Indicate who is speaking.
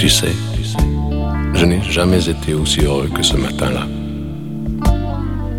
Speaker 1: Tu sais, je n'ai jamais été aussi heureux que ce matin-là.